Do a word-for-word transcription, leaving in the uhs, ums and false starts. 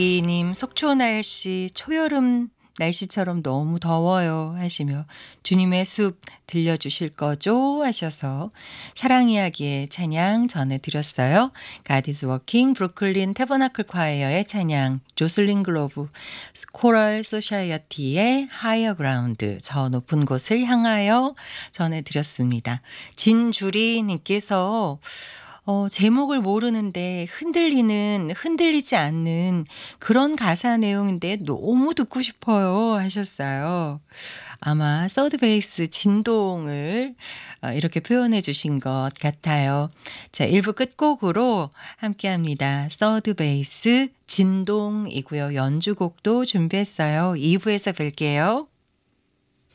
이님 속초 날씨 초여름 날씨처럼 너무 더워요 하시며 주님의 숲 들려주실 거죠 하셔서 사랑 이야기의 찬양 전해드렸어요. God is working 브루클린 태버나클 콰이어의 찬양 조슬린 글로브 코럴 소샤이어티의 하이어 그라운드 저 높은 곳을 향하여 전해드렸습니다. 진주리 님께서 어 제목을 모르는데 흔들리는 흔들리지 않는 그런 가사 내용인데 너무 듣고 싶어요 하셨어요. 아마 서드 베이스 진동을 어 이렇게 표현해 주신 것 같아요. 자, 일 부 끝곡으로 함께합니다. 서드 베이스 진동이고요. 연주곡도 준비했어요. 이 부에서 뵐게요.